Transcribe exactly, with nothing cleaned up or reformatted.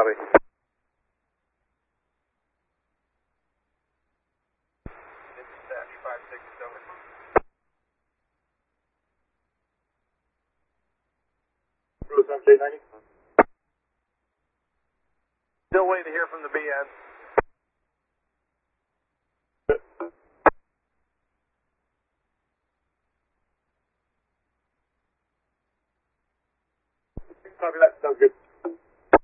Copy. Bruce, M J ninety. Still waiting to hear from the B N. Copy that. Sounds good.